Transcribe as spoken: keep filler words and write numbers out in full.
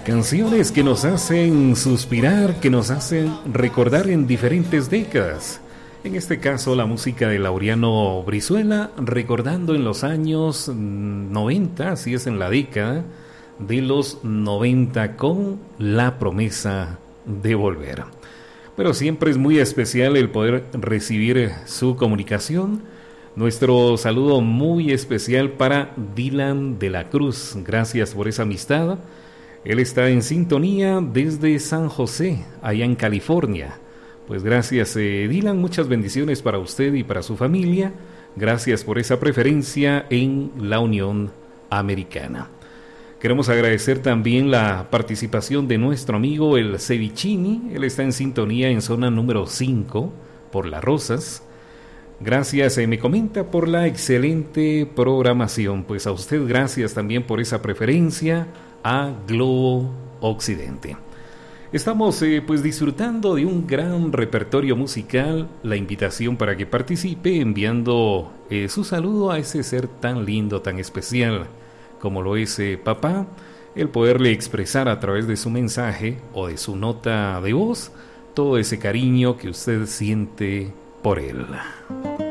Canciones que nos hacen suspirar, que nos hacen recordar en diferentes décadas. En este caso, la música de Laureano Brizuela, recordando en los años noventa, así es, en la década de los noventa, con La Promesa de Volver. Pero siempre es muy especial el poder recibir su comunicación. Nuestro saludo muy especial para Dylan de la Cruz. Gracias por esa amistad. Él está en sintonía desde San José, allá en California. Pues gracias, eh, Dylan, muchas bendiciones para usted y para su familia. Gracias por esa preferencia en la Unión Americana. Queremos agradecer también la participación de nuestro amigo el Cevichini. Él está en sintonía en zona número cinco por Las Rosas. Gracias, eh, me comenta, por la excelente programación. Pues a usted gracias también por esa preferencia a Globo Occidente. Estamos eh, pues disfrutando de un gran repertorio musical. La invitación para que participe enviando eh, su saludo a ese ser tan lindo, tan especial como lo es eh, papá, el poderle expresar a través de su mensaje o de su nota de voz todo ese cariño que usted siente por él.